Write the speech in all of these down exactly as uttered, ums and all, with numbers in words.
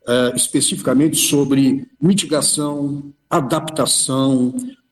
uh, especificamente sobre mitigação, adaptação,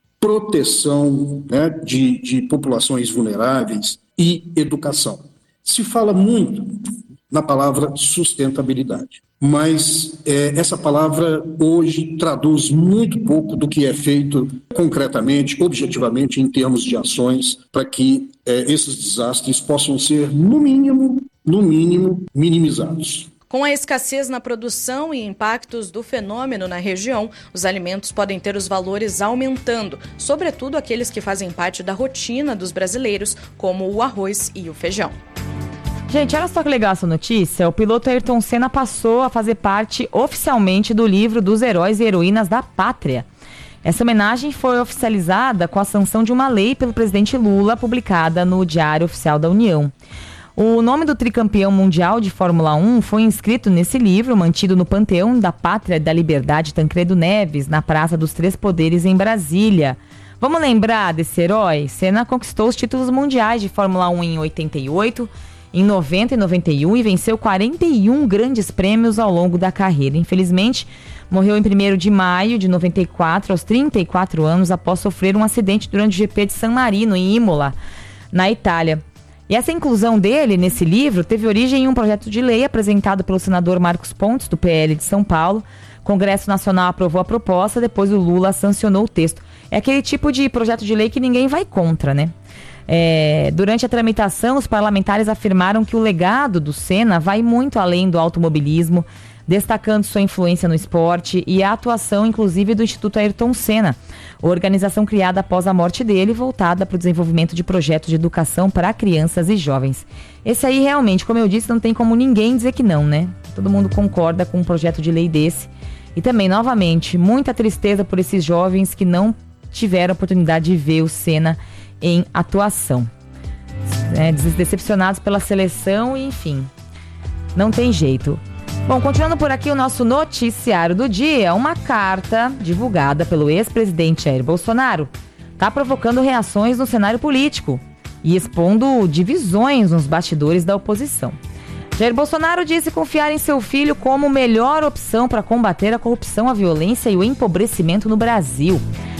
proteção, né, de, de populações vulneráveis e educação. Se fala muito na palavra sustentabilidade, mas é, essa palavra hoje traduz muito pouco do que é feito concretamente, objetivamente, em termos de ações, para que é, esses desastres possam ser, no mínimo, no mínimo, minimizados. Com a escassez na produção e impactos do fenômeno na região, os alimentos podem ter os valores aumentando, sobretudo aqueles que fazem parte da rotina dos brasileiros, como o arroz e o feijão. Gente, olha só que legal essa notícia. O piloto Ayrton Senna passou a fazer parte oficialmente do livro dos heróis e heroínas da pátria. Essa homenagem foi oficializada com a sanção de uma lei pelo presidente Lula, publicada no Diário Oficial da União. O nome do tricampeão mundial de Fórmula um foi inscrito nesse livro, mantido no Panteão da Pátria e da Liberdade Tancredo Neves, na Praça dos Três Poderes, em Brasília. Vamos lembrar desse herói? Senna conquistou os títulos mundiais de Fórmula um em oitenta e oito, em noventa e noventa e um e venceu quarenta e um grandes prêmios ao longo da carreira. Infelizmente, morreu em primeiro de maio de noventa e quatro, aos trinta e quatro anos, após sofrer um acidente durante o G P de San Marino, em Imola, na Itália. E essa inclusão dele nesse livro teve origem em um projeto de lei apresentado pelo senador Marcos Pontes, do P L de São Paulo. O Congresso Nacional aprovou a proposta, depois o Lula sancionou o texto. É aquele tipo de projeto de lei que ninguém vai contra, né? É, durante a tramitação, os parlamentares afirmaram que o legado do Senna vai muito além do automobilismo, destacando sua influência no esporte e a atuação, inclusive, do Instituto Ayrton Senna, organização criada após a morte dele, voltada para o desenvolvimento de projetos de educação para crianças e jovens. Esse aí, realmente, como eu disse, não tem como ninguém dizer que não, né? Todo mundo concorda com um projeto de lei desse. E também, novamente, muita tristeza por esses jovens que não tiveram a oportunidade de ver o Senna em atuação. É, decepcionados pela seleção e, enfim, não tem jeito. Bom, continuando por aqui o nosso noticiário do dia, uma carta divulgada pelo ex-presidente Jair Bolsonaro está provocando reações no cenário político e expondo divisões nos bastidores da oposição. Jair Bolsonaro disse confiar em seu filho como melhor opção para combater a corrupção, a violência e o empobrecimento no Brasil.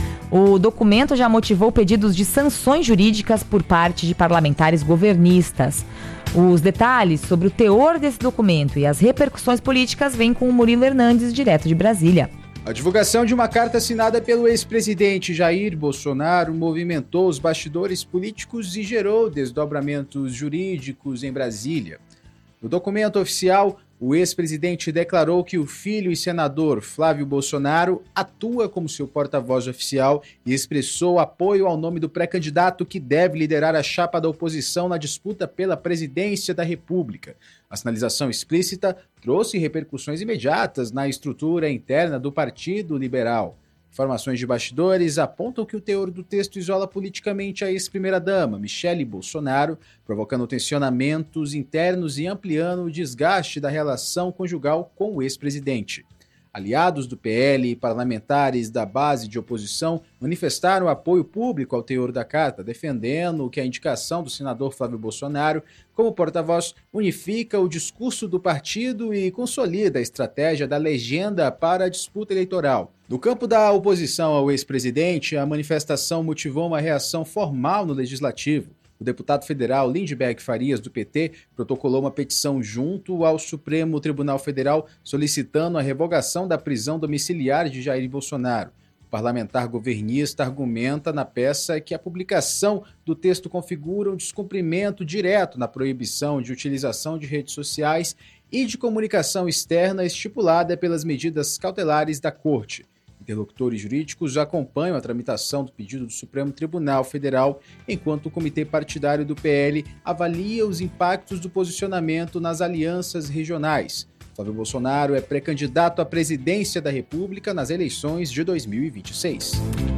O documento já motivou pedidos de sanções jurídicas por parte de parlamentares governistas. Os detalhes sobre o teor desse documento e as repercussões políticas vêm com o Murilo Hernandes, direto de Brasília. A divulgação de uma carta assinada pelo ex-presidente Jair Bolsonaro movimentou os bastidores políticos e gerou desdobramentos jurídicos em Brasília. No documento oficial, o ex-presidente declarou que o filho e senador Flávio Bolsonaro atua como seu porta-voz oficial e expressou apoio ao nome do pré-candidato que deve liderar a chapa da oposição na disputa pela presidência da República. A sinalização explícita trouxe repercussões imediatas na estrutura interna do Partido Liberal. Informações de bastidores apontam que o teor do texto isola politicamente a ex-primeira-dama, Michele Bolsonaro, provocando tensionamentos internos e ampliando o desgaste da relação conjugal com o ex-presidente. Aliados do P L e parlamentares da base de oposição manifestaram apoio público ao teor da carta, defendendo que a indicação do senador Flávio Bolsonaro como porta-voz unifica o discurso do partido e consolida a estratégia da legenda para a disputa eleitoral. No campo da oposição ao ex-presidente, a manifestação motivou uma reação formal no Legislativo. O deputado federal Lindbergh Farias, do P T, protocolou uma petição junto ao Supremo Tribunal Federal solicitando a revogação da prisão domiciliar de Jair Bolsonaro. O parlamentar governista argumenta na peça que a publicação do texto configura um descumprimento direto na proibição de utilização de redes sociais e de comunicação externa estipulada pelas medidas cautelares da Corte. Interlocutores jurídicos acompanham a tramitação do pedido do Supremo Tribunal Federal, enquanto o Comitê Partidário do P L avalia os impactos do posicionamento nas alianças regionais. Flávio Bolsonaro é pré-candidato à presidência da República nas eleições de dois mil e vinte e seis.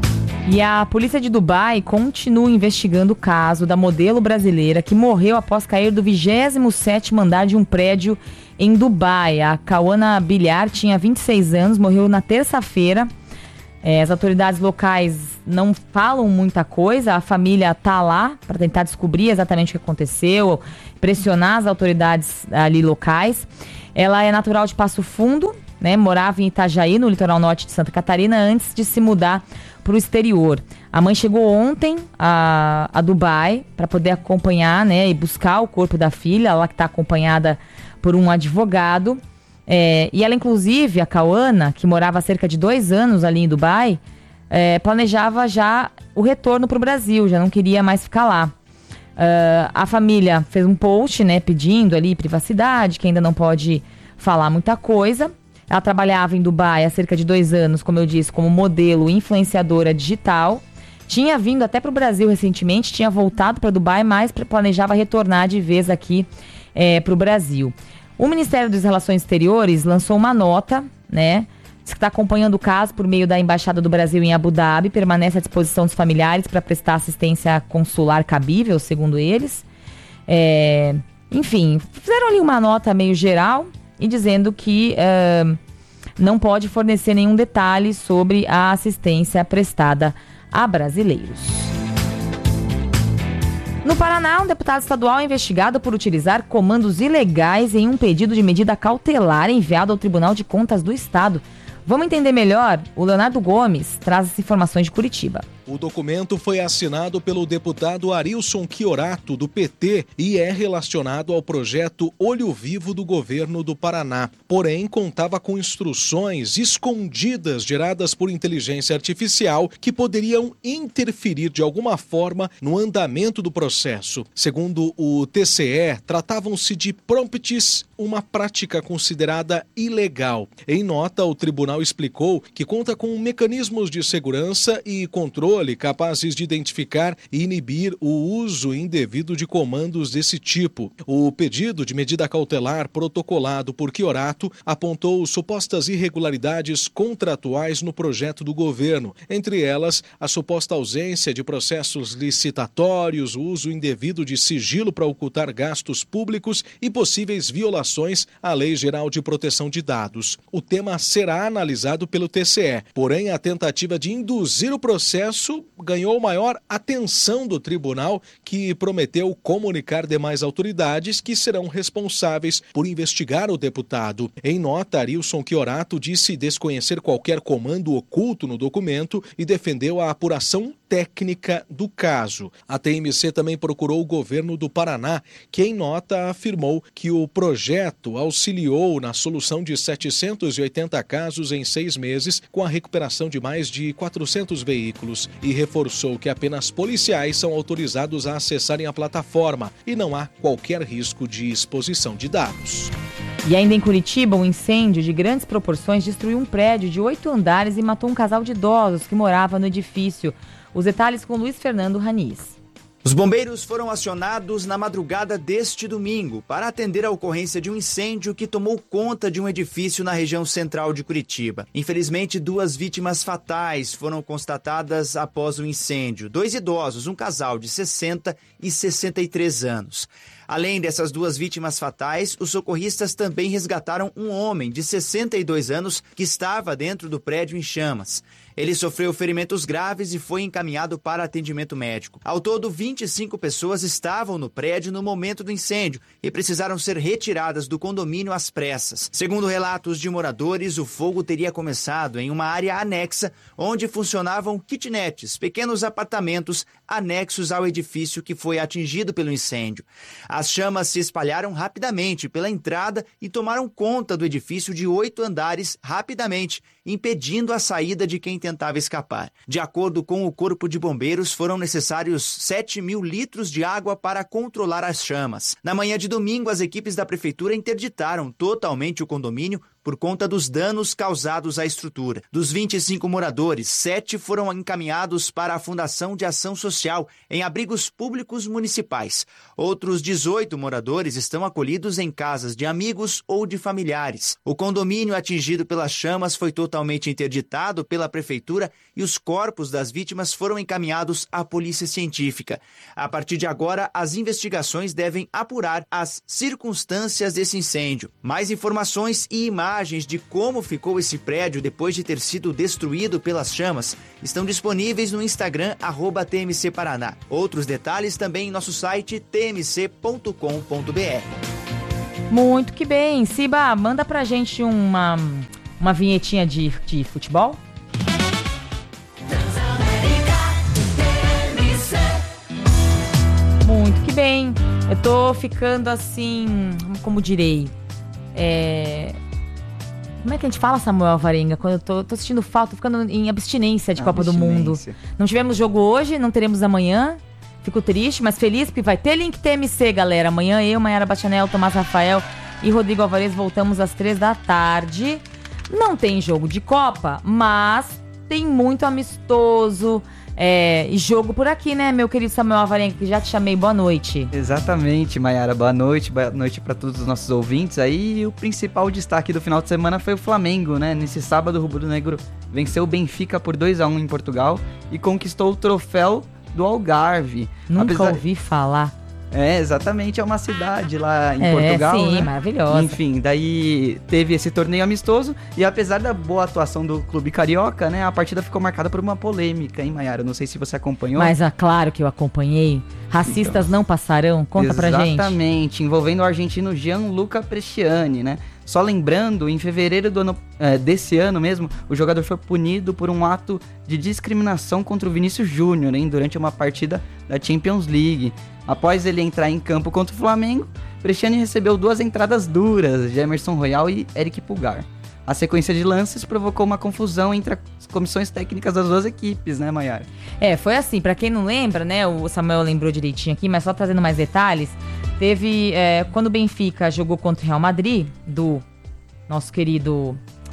E a polícia de Dubai continua investigando o caso da modelo brasileira que morreu após cair do vigésimo sétimo andar de um prédio em Dubai. A Kawana Bilhar tinha vinte e seis anos, morreu na terça-feira. É, as autoridades locais não falam muita coisa, a família está lá para tentar descobrir exatamente o que aconteceu, pressionar as autoridades ali locais. Ela é natural de Passo Fundo, né, morava em Itajaí, no litoral norte de Santa Catarina, antes de se mudar para o exterior. A mãe chegou ontem a, a Dubai para poder acompanhar, né, e buscar o corpo da filha, ela que está acompanhada por um advogado. É, e ela, inclusive, a Cauana, que morava há cerca de dois anos ali em Dubai, é, planejava já o retorno para o Brasil, já não queria mais ficar lá. Uh, a família fez um post, né, pedindo ali privacidade, que ainda não pode falar muita coisa. Ela trabalhava em Dubai há cerca de dois anos, como eu disse, como modelo influenciadora digital. Tinha vindo até para o Brasil recentemente, tinha voltado para Dubai, mas planejava retornar de vez aqui é, para o Brasil. O Ministério das Relações Exteriores lançou uma nota, né? Diz que está acompanhando o caso por meio da Embaixada do Brasil em Abu Dhabi, permanece à disposição dos familiares para prestar assistência consular cabível, segundo eles. É, enfim, fizeram ali uma nota meio geral e dizendo que uh, não pode fornecer nenhum detalhe sobre a assistência prestada a brasileiros. No Paraná, um deputado estadual é investigado por utilizar comandos ilegais em um pedido de medida cautelar enviado ao Tribunal de Contas do Estado. Vamos entender melhor? O Leonardo Gomes traz as informações de Curitiba. O documento foi assinado pelo deputado Arilson Chiorato, do P T, e é relacionado ao projeto Olho Vivo do governo do Paraná. Porém, contava com instruções escondidas geradas por inteligência artificial que poderiam interferir de alguma forma no andamento do processo. Segundo o T C E, tratavam-se de prompts, uma prática considerada ilegal. Em nota, o tribunal explicou que conta com mecanismos de segurança e controle capazes de identificar e inibir o uso indevido de comandos desse tipo. O pedido de medida cautelar protocolado por Chiorato apontou supostas irregularidades contratuais no projeto do governo, entre elas a suposta ausência de processos licitatórios, o uso indevido de sigilo para ocultar gastos públicos e possíveis violações à Lei Geral de Proteção de Dados. O tema será analisado pelo T C E, porém a tentativa de induzir o processo ganhou maior atenção do tribunal, que prometeu comunicar demais autoridades que serão responsáveis por investigar o deputado. Em nota, Arilson Chiorato disse desconhecer qualquer comando oculto no documento e defendeu a apuração técnica do caso. A T M C também procurou o governo do Paraná, que em nota afirmou que o projeto auxiliou na solução de setecentos e oitenta casos em seis meses, com a recuperação de mais de quatrocentos veículos, e reforçou que apenas policiais são autorizados a acessarem a plataforma e não há qualquer risco de exposição de dados. E ainda em Curitiba, um incêndio de grandes proporções destruiu um prédio de oito andares e matou um casal de idosos que morava no edifício. Os detalhes com Luiz Fernando Raniz. Os bombeiros foram acionados na madrugada deste domingo para atender a ocorrência de um incêndio que tomou conta de um edifício na região central de Curitiba. Infelizmente, duas vítimas fatais foram constatadas após o incêndio. Dois idosos, um casal de sessenta e sessenta e três anos. Além dessas duas vítimas fatais, os socorristas também resgataram um homem de sessenta e dois anos que estava dentro do prédio em chamas. Ele sofreu ferimentos graves e foi encaminhado para atendimento médico. Ao todo, vinte e cinco pessoas estavam no prédio no momento do incêndio e precisaram ser retiradas do condomínio às pressas. Segundo relatos de moradores, o fogo teria começado em uma área anexa onde funcionavam kitnets, pequenos apartamentos anexos ao edifício que foi atingido pelo incêndio. As chamas se espalharam rapidamente pela entrada e tomaram conta do edifício de oito andares rapidamente, impedindo a saída de quem tentava escapar. De acordo com o Corpo de Bombeiros, foram necessários sete mil litros de água para controlar as chamas. Na manhã de domingo, as equipes da prefeitura interditaram totalmente o condomínio por conta dos danos causados à estrutura. Dos vinte e cinco moradores, sete foram encaminhados para a Fundação de Ação Social em abrigos públicos municipais. Outros dezoito moradores estão acolhidos em casas de amigos ou de familiares. O condomínio atingido pelas chamas foi totalmente interditado pela prefeitura e os corpos das vítimas foram encaminhados à polícia científica. A partir de agora, as investigações devem apurar as circunstâncias desse incêndio. Mais informações e imagens de como ficou esse prédio depois de ter sido destruído pelas chamas estão disponíveis no Instagram, arroba T M C Paraná. Outros detalhes também em nosso site t m c ponto com ponto b r. Muito que bem. Ciba, manda pra gente uma, uma vinhetinha de, de futebol? Muito que bem. Eu tô ficando assim, como direi, é... como é que a gente fala, Samuel Alvarenga? Quando eu tô, tô sentindo falta, tô ficando em abstinência de Copa do Mundo. Não tivemos jogo hoje, não teremos amanhã. Fico triste, mas feliz porque vai ter Link T M C, galera. Amanhã eu, Mayara Bachanel, Tomás Rafael e Rodrigo Alvarez voltamos às três da tarde. Não tem jogo de Copa, mas tem muito amistoso é, e jogo por aqui, né, meu querido Samuel Alvarenga, que já te chamei. Boa noite. Exatamente, Mayara. Boa noite. Boa noite para todos os nossos ouvintes. Aí o principal destaque do final de semana foi o Flamengo, né? Nesse sábado, o rubro-negro venceu o Benfica por dois a um em Portugal e conquistou o troféu do Algarve. Nunca Apesar... ouvi falar. É, exatamente, é uma cidade lá em é, Portugal, sim, né? Maravilhosa. Enfim, daí teve esse torneio amistoso e apesar da boa atuação do clube carioca, né, a partida ficou marcada por uma polêmica, hein, Mayara? Não sei se você acompanhou. Mas é claro que eu acompanhei. Racistas então, não passarão? Conta pra gente. Exatamente, envolvendo o argentino Gianluca Bresciani, né? Só lembrando, em fevereiro do ano, é, desse ano mesmo, o jogador foi punido por um ato de discriminação contra o Vinícius Júnior, hein, durante uma partida da Champions League. Após ele entrar em campo contra o Flamengo, Bresciani recebeu duas entradas duras de Emerson Royal e Eric Pulgar. A sequência de lances provocou uma confusão entre as comissões técnicas das duas equipes, né, Mayara? É, foi assim, pra quem não lembra, né, o Samuel lembrou direitinho aqui, mas só trazendo mais detalhes, teve, é, quando o Benfica jogou contra o Real Madrid, do nosso querido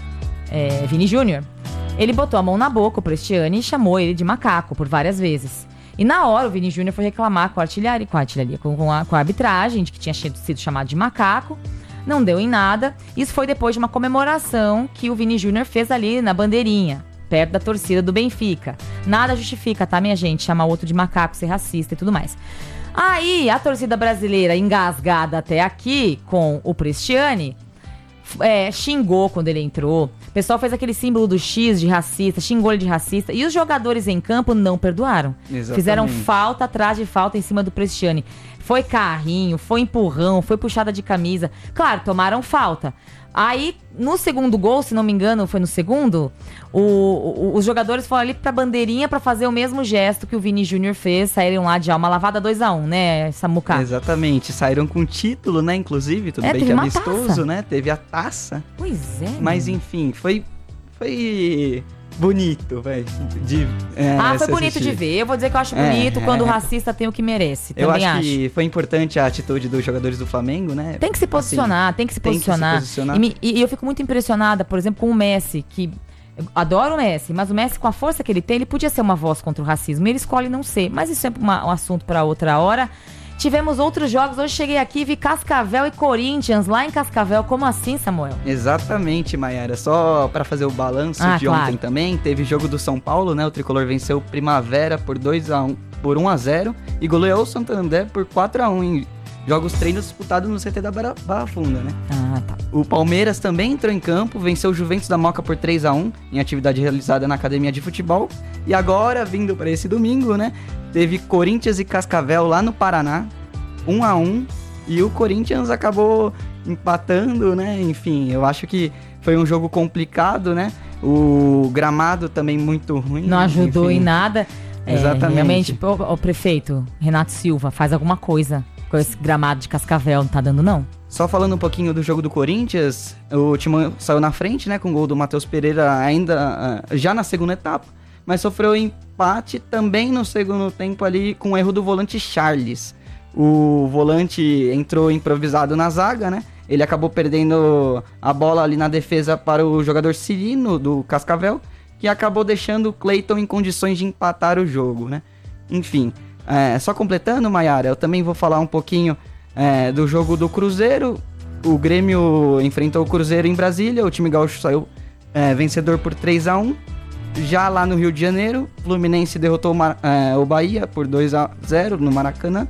é, Vini Júnior, ele botou a mão na boca, o Bresciani, e chamou ele de macaco por várias vezes. E na hora o Vini Júnior foi reclamar com a artilharia, com a, artilharia, com, com, a, com a arbitragem, de que tinha sido chamado de macaco. Não deu em nada. Isso foi depois de uma comemoração que o Vini Júnior fez ali na bandeirinha, perto da torcida do Benfica. Nada justifica, tá, minha gente? Chamar o outro de macaco, ser racista e tudo mais. Aí, a torcida brasileira, engasgada até aqui com o Bresciani, é, xingou quando ele entrou. O pessoal fez aquele símbolo do X de racista, xingou ele de racista. E os jogadores em campo não perdoaram. Exatamente. Fizeram falta atrás de falta em cima do Bresciani. Foi carrinho, foi empurrão, foi puxada de camisa. Claro, tomaram falta. Aí, no segundo gol, se não me engano, foi no segundo, o, o, os jogadores foram ali pra bandeirinha pra fazer o mesmo gesto que o Vini Júnior fez. Saíram lá de alma lavada dois a um, né, Samuca? Exatamente, saíram com título, né, inclusive, tudo é, bem que é amistoso, taça. né, teve a taça. Pois é. Mas, enfim, foi, foi bonito, velho. É, ah, foi bonito assistir. de ver. Eu vou dizer que eu acho bonito é, quando é. o racista tem o que merece. Eu Também acho, acho que foi importante a atitude dos jogadores do Flamengo, né? Tem que se posicionar, assim, tem que se posicionar. Que se posicionar. E, me, e eu fico muito impressionada, por exemplo, com o Messi, que eu adoro o Messi, mas o Messi, com a força que ele tem, ele podia ser uma voz contra o racismo. E ele escolhe não ser. Mas isso é uma, um assunto para outra hora. Tivemos outros jogos. Hoje cheguei aqui e vi Cascavel e Corinthians lá em Cascavel. Como assim, Samuel? Exatamente, Mayara. Só para fazer o balanço ah, de claro. ontem também. Teve jogo do São Paulo, né? O Tricolor venceu o Primavera por dois a um, por um a zero e goleou o Santander por quatro a um em jogos treinos disputados no C T da Barra Funda, né? Ah, tá. O Palmeiras também entrou em campo, venceu o Juventus da Moca por três a um em atividade realizada na Academia de Futebol. E agora, vindo para esse domingo, né? Teve Corinthians e Cascavel lá no Paraná, um a um, e o Corinthians acabou empatando, né? Enfim, eu acho que foi um jogo complicado, né? O gramado também muito ruim. Não ajudou enfim. em nada. Exatamente. É, realmente, o, o prefeito, Renato Silva, faz alguma coisa com esse gramado de Cascavel, não tá dando não? Só falando um pouquinho do jogo do Corinthians, o Timão saiu na frente, né? Com o gol do Matheus Pereira ainda já na segunda etapa, mas sofreu empate também no segundo tempo ali com o erro do volante Charles. O volante entrou improvisado na zaga, né? Ele acabou perdendo a bola ali na defesa para o jogador Cirino do Cascavel, que acabou deixando o Cleiton em condições de empatar o jogo, né? Enfim, é, só completando, Mayara, eu também vou falar um pouquinho é, do jogo do Cruzeiro. O Grêmio enfrentou o Cruzeiro em Brasília, o time gaúcho saiu é, vencedor por três a um. Já lá no Rio de Janeiro, o Fluminense derrotou o, Mar- é, o Bahia por dois a zero no Maracanã.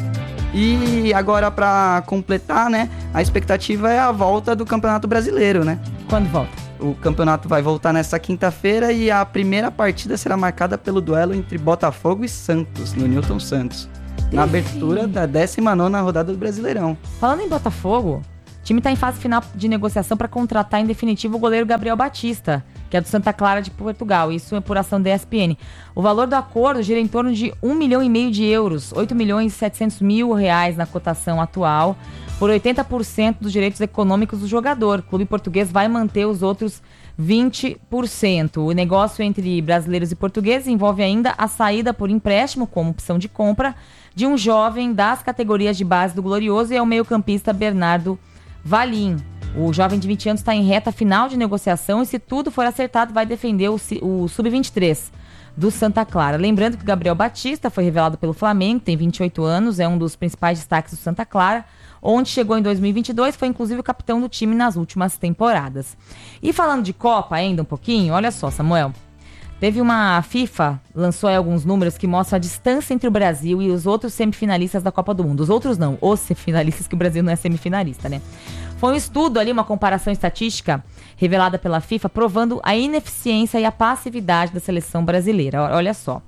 E agora, para completar, né, a expectativa é a volta do Campeonato Brasileiro, né? Quando volta? O campeonato vai voltar nessa quinta-feira e a primeira partida será marcada pelo duelo entre Botafogo e Santos, no Newton Santos, na abertura da décima nona rodada do Brasileirão. Falando em Botafogo, time está em fase final de negociação para contratar em definitivo o goleiro Gabriel Batista, que é do Santa Clara de Portugal. Isso é por ação da E S P N. O valor do acordo gira em torno de um milhão e meio de euros, oito milhões e setecentos mil reais na cotação atual, por oitenta por cento dos direitos econômicos do jogador. O clube português vai manter os outros vinte por cento. O negócio entre brasileiros e portugueses envolve ainda a saída por empréstimo, como opção de compra, de um jovem das categorias de base do Glorioso e é o meio-campista Bernardo Valim. O jovem de vinte anos está em reta final de negociação e, se tudo for acertado, vai defender o, o sub vinte e três do Santa Clara. Lembrando que o Gabriel Batista foi revelado pelo Flamengo, tem vinte e oito anos, é um dos principais destaques do Santa Clara, onde chegou em dois mil e vinte e dois, foi inclusive o capitão do time nas últimas temporadas. E falando de Copa ainda um pouquinho, olha só, Samuel, teve uma a FIFA, lançou aí alguns números que mostram a distância entre o Brasil e os outros semifinalistas da Copa do Mundo. Os outros não, os semifinalistas, que o Brasil não é semifinalista, né? Foi um estudo ali, uma comparação estatística revelada pela FIFA, provando a ineficiência e a passividade da seleção brasileira. Olha só.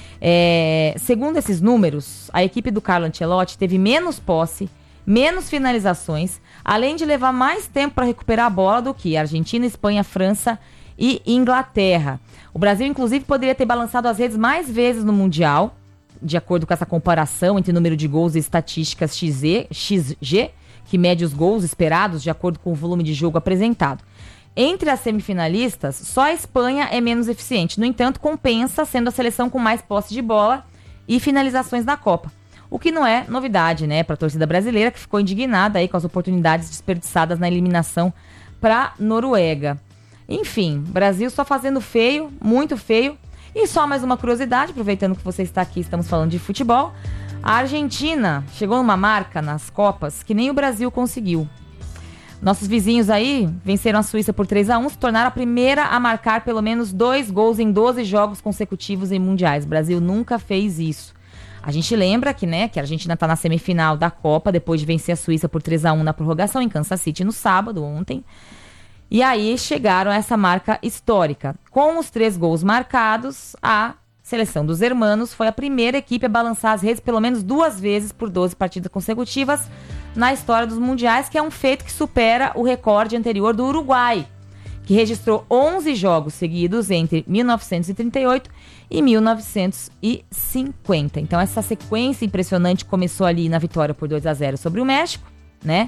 É, segundo esses números, a equipe do Carlo Ancelotti teve menos posse, menos finalizações, além de levar mais tempo para recuperar a bola do que Argentina, Espanha, França e Inglaterra. O Brasil, inclusive, poderia ter balançado as redes mais vezes no Mundial, de acordo com essa comparação entre número de gols e estatísticas X G, que mede os gols esperados de acordo com o volume de jogo apresentado. Entre as semifinalistas, só a Espanha é menos eficiente. No entanto, compensa sendo a seleção com mais posse de bola e finalizações na Copa. O que não é novidade, né, para a torcida brasileira, que ficou indignada aí com as oportunidades desperdiçadas na eliminação para Noruega. Enfim, Brasil só fazendo feio, muito feio. E só mais uma curiosidade, aproveitando que você está aqui, estamos falando de futebol. A Argentina chegou numa marca nas Copas que nem o Brasil conseguiu. Nossos vizinhos aí venceram a Suíça por três a um, se tornaram a primeira a marcar pelo menos dois gols em doze jogos consecutivos em mundiais. O Brasil nunca fez isso. A gente lembra que, né, que a Argentina está na semifinal da Copa, depois de vencer a Suíça por três a um na prorrogação em Kansas City no sábado, ontem. E aí chegaram a essa marca histórica. Com os três gols marcados, a seleção dos hermanos foi a primeira equipe a balançar as redes pelo menos duas vezes por doze partidas consecutivas na história dos mundiais, que é um feito que supera o recorde anterior do Uruguai, que registrou onze jogos seguidos entre mil novecentos e trinta e oito e mil novecentos e cinquenta. Então essa sequência impressionante começou ali na vitória por dois a zero sobre o México, né?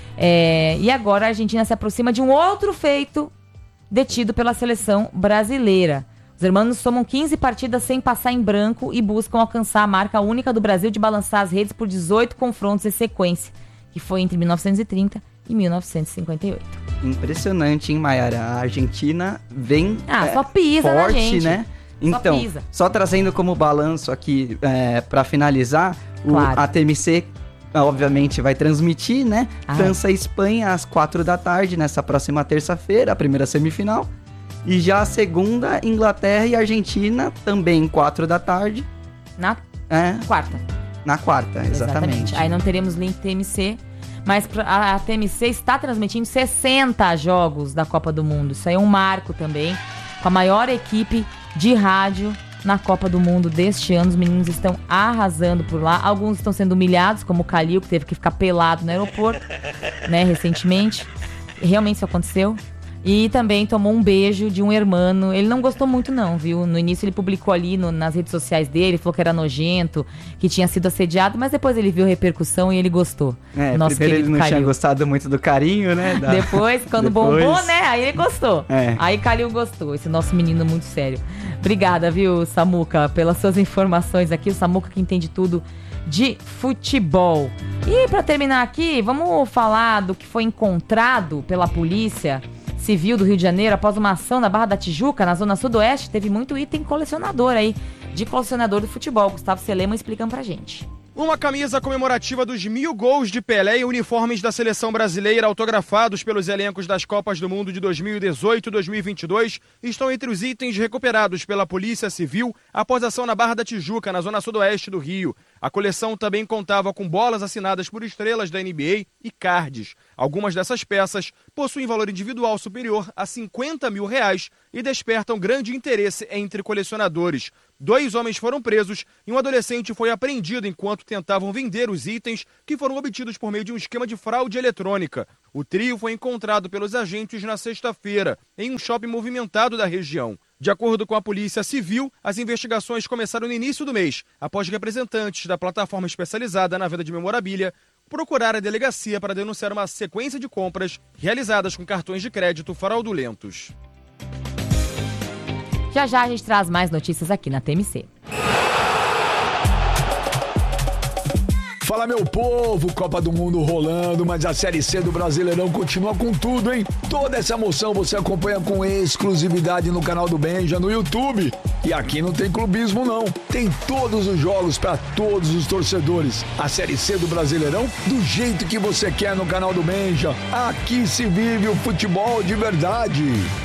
É, e agora a Argentina se aproxima de um outro feito detido pela seleção brasileira. Os hermanos somam quinze partidas sem passar em branco e buscam alcançar a marca única do Brasil de balançar as redes por dezoito confrontos em sequência, que foi entre mil novecentos e trinta e mil novecentos e cinquenta e oito. Impressionante, hein, Mayara? A Argentina vem ah, é, só pisa forte, na gente. Né? Então, só, pisa. Só trazendo como balanço aqui, é, para finalizar, claro. o, a T M C, obviamente, vai transmitir, né? Ah. França e Espanha às quatro da tarde, nessa próxima terça-feira, a primeira semifinal. E já a segunda, Inglaterra e Argentina, também quatro da tarde. Na é, quarta. Na quarta, exatamente. exatamente. Aí não teremos link T M C, mas a, a T M C está transmitindo sessenta jogos da Copa do Mundo. Isso aí é um marco também, com a maior equipe de rádio na Copa do Mundo deste ano. Os meninos estão arrasando por lá. Alguns estão sendo humilhados, como o Calil, que teve que ficar pelado no aeroporto, né, recentemente. Realmente isso aconteceu. E também tomou um beijo de um hermano. Ele não gostou muito não, viu? No início ele publicou ali no, nas redes sociais dele, falou que era nojento, que tinha sido assediado, mas depois ele viu a repercussão e ele gostou. É, Nosso primeiro ele não Calil. tinha gostado muito do carinho, né? Da... Depois, quando depois... bombou, né? Aí ele gostou. É. Aí Calil gostou, esse nosso menino muito sério. Obrigada, viu, Samuca, pelas suas informações aqui. O Samuca que entende tudo de futebol. E pra terminar aqui, vamos falar do que foi encontrado pela polícia Civil do Rio de Janeiro após uma ação na Barra da Tijuca, na zona sudoeste. Teve muito item colecionador aí, de colecionador do futebol. Gustavo Selema explicando pra gente. Uma camisa comemorativa dos mil gols de Pelé e uniformes da seleção brasileira autografados pelos elencos das Copas do Mundo de dois mil e dezoito e dois mil e vinte e dois estão entre os itens recuperados pela Polícia Civil após ação na Barra da Tijuca, na zona sudoeste do Rio. A coleção também contava com bolas assinadas por estrelas da N B A e cards. Algumas dessas peças possuem valor individual superior a cinquenta mil reais e despertam grande interesse entre colecionadores. Dois homens foram presos e um adolescente foi apreendido enquanto tentavam vender os itens que foram obtidos por meio de um esquema de fraude eletrônica. O trio foi encontrado pelos agentes na sexta-feira, em um shopping movimentado da região. De acordo com a Polícia Civil, as investigações começaram no início do mês, após representantes da plataforma especializada na venda de memorabilia procurar a delegacia para denunciar uma sequência de compras realizadas com cartões de crédito fraudulentos. Já já a gente traz mais notícias aqui na T M C. Fala, meu povo, Copa do Mundo rolando, mas a Série C do Brasileirão continua com tudo, hein? Toda essa emoção você acompanha com exclusividade no canal do Benja, no YouTube. E aqui não tem clubismo, não. Tem todos os jogos para todos os torcedores. A Série C do Brasileirão, do jeito que você quer no canal do Benja. Aqui se vive o futebol de verdade.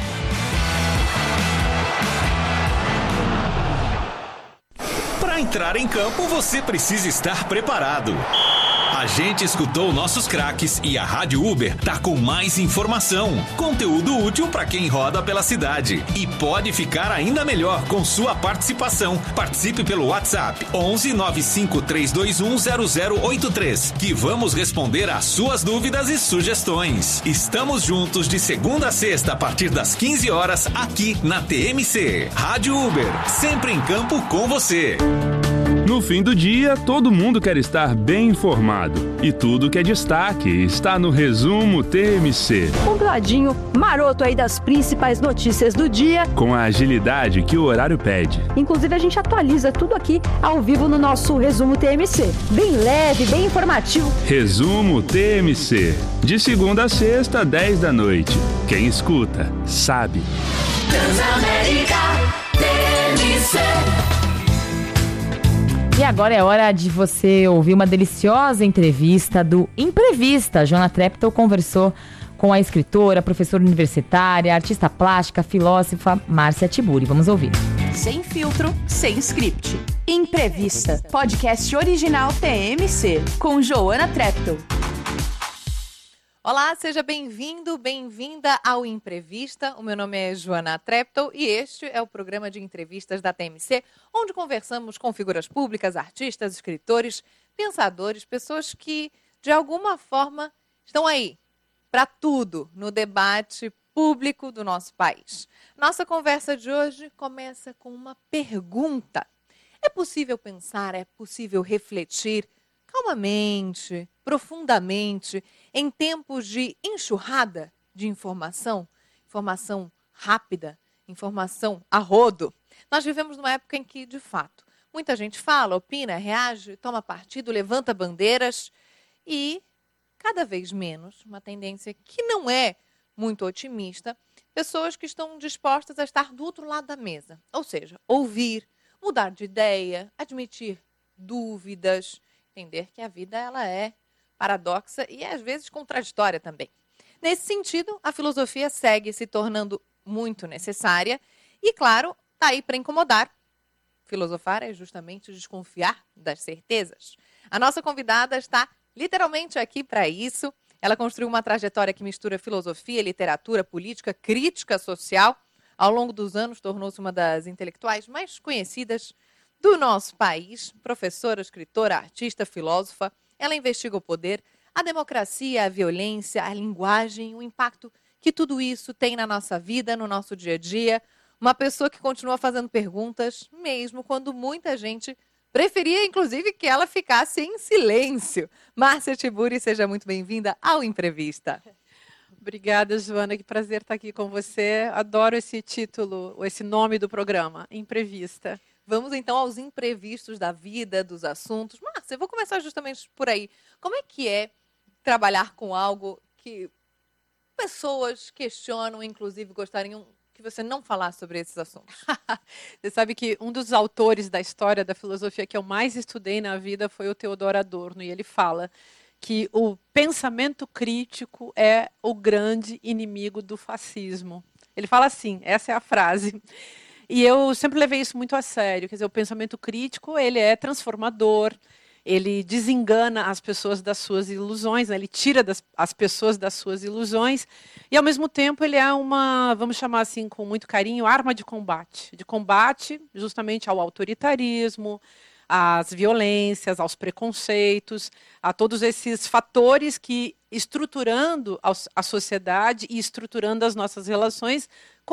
Para entrar em campo, você precisa estar preparado. A gente escutou nossos craques e a Rádio Uber tá com mais informação, conteúdo útil para quem roda pela cidade. E pode ficar ainda melhor com sua participação. Participe pelo WhatsApp onze nove cinco três dois um zero zero oito três, que vamos responder às suas dúvidas e sugestões. Estamos juntos de segunda a sexta a partir das quinze horas aqui na T M C. Rádio Uber, sempre em campo com você. No fim do dia, todo mundo quer estar bem informado. E tudo que é destaque está no Resumo T M C. Um ladinho maroto aí das principais notícias do dia. Com a agilidade que o horário pede. Inclusive, a gente atualiza tudo aqui ao vivo no nosso Resumo T M C. Bem leve, bem informativo. Resumo T M C. De segunda a sexta, dez da noite. Quem escuta, sabe. Transamérica T M C. E agora é hora de você ouvir uma deliciosa entrevista do Imprevista. Joana Treptow conversou com a escritora, professora universitária, artista plástica, filósofa Márcia Tiburi. Vamos ouvir. Sem filtro, sem script. Imprevista, podcast original T M C, com Joana Treptow. Olá, seja bem-vindo, bem-vinda ao Imprevista. O meu nome é Joana Treptow e este é o programa de entrevistas da T M C, onde conversamos com figuras públicas, artistas, escritores, pensadores, pessoas que, de alguma forma, estão aí para tudo no debate público do nosso país. Nossa conversa de hoje começa com uma pergunta. É possível pensar, é possível refletir calmamente, profundamente, em tempos de enxurrada de informação, informação rápida, informação a rodo? Nós vivemos numa época em que, de fato, muita gente fala, opina, reage, toma partido, levanta bandeiras e, cada vez menos, uma tendência que não é muito otimista, pessoas que estão dispostas a estar do outro lado da mesa. Ou seja, ouvir, mudar de ideia, admitir dúvidas, entender que a vida ela é paradoxa e, às vezes, contraditória também. Nesse sentido, a filosofia segue se tornando muito necessária e, claro, está aí para incomodar. Filosofar é justamente desconfiar das certezas. A nossa convidada está literalmente aqui para isso. Ela construiu uma trajetória que mistura filosofia, literatura, política, crítica social. Ao longo dos anos, tornou-se uma das intelectuais mais conhecidas do nosso país. Professora, escritora, artista, filósofa. Ela investiga o poder, a democracia, a violência, a linguagem, o impacto que tudo isso tem na nossa vida, no nosso dia a dia. Uma pessoa que continua fazendo perguntas, mesmo quando muita gente preferia, inclusive, que ela ficasse em silêncio. Márcia Tiburi, seja muito bem-vinda ao Imprevista. Obrigada, Joana. Que prazer estar aqui com você. Adoro esse título, esse nome do programa, Imprevista. Vamos, então, aos imprevistos da vida, dos assuntos. Márcia, eu vou começar justamente por aí. Como é que é trabalhar com algo que pessoas questionam, inclusive gostariam que você não falasse sobre esses assuntos? Você sabe que um dos autores da história da filosofia que eu mais estudei na vida foi o Theodor Adorno, e ele fala que o pensamento crítico é o grande inimigo do fascismo. Ele fala assim, essa é a frase. E eu sempre levei isso muito a sério, quer dizer, o pensamento crítico, ele é transformador, ele desengana as pessoas das suas ilusões, né? Ele tira das, as pessoas das suas ilusões, e ao mesmo tempo ele é uma, vamos chamar assim com muito carinho, arma de combate, de combate justamente ao autoritarismo, às violências, aos preconceitos, a todos esses fatores que, estruturando a sociedade e estruturando as nossas relações,